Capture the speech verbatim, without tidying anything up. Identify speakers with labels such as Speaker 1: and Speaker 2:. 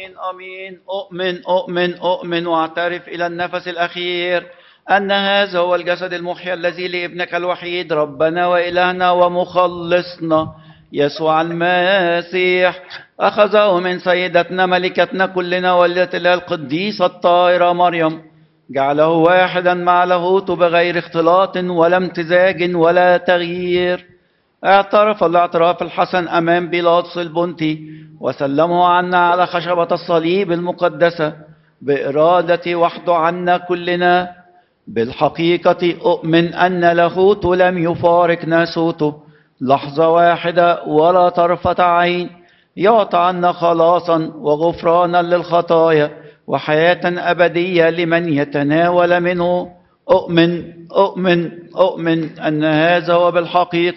Speaker 1: آمين آمين. أؤمن أؤمن أؤمن وأعترف إلى النفس الأخير أن هذا هو الجسد المحيى الذي لابنك الوحيد ربنا وإلهنا ومخلصنا يسوع المسيح أخذه من سيدتنا ملكتنا كلنا والدة الله القديسة الطاهرة مريم، جعله واحدا مع لاهوت بغير اختلاط ولا امتزاج ولا تغيير، اعترف الاعتراف الحسن أمام بيلاطس البنطي وسلمه عنا على خشبة الصليب المقدسة بإرادة وحده عنا كلنا. بالحقيقة أؤمن أن لاهوت لم يفارق ناسوته لحظة واحدة ولا طرفة عين، يعطى عنا خلاصا وغفرانا للخطايا وحياة أبدية لمن يتناول منه. أؤمن أؤمن أؤمن أن هذا هو بالحقيقة